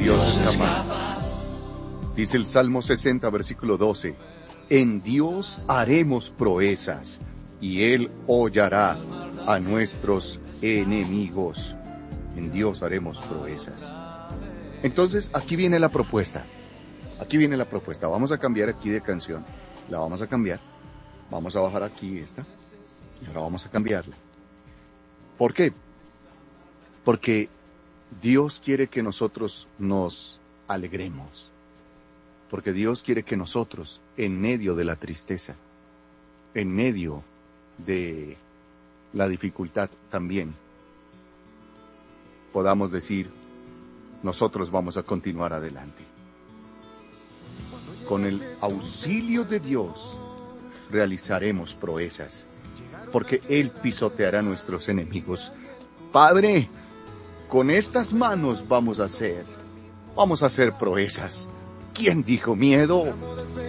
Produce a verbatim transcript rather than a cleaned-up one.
Dios jamás. Dice el Salmo sesenta, versículo doce, en Dios haremos proezas, y Él hollará a nuestros enemigos. En Dios haremos proezas. Entonces, aquí viene la propuesta. Aquí viene la propuesta. Vamos a cambiar aquí de canción. La vamos a cambiar. Vamos a bajar aquí esta. Y ahora vamos a cambiarla. ¿Por qué? Porque Dios quiere que nosotros nos alegremos. Porque Dios quiere que nosotros, en medio de la tristeza, en medio de la dificultad también, podamos decir, nosotros vamos a continuar adelante. Con el auxilio de Dios realizaremos proezas, porque Él pisoteará a nuestros enemigos. Padre, con estas manos vamos a hacer, vamos a hacer proezas. ¿Quién dijo miedo?